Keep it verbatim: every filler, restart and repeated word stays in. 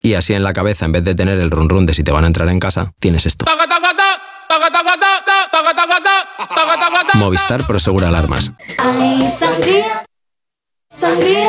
Y así en la cabeza, en vez de tener el run run de si te van a entrar en casa, tienes esto. Movistar Prosegura Alarmas. Ay, sangría, sangría.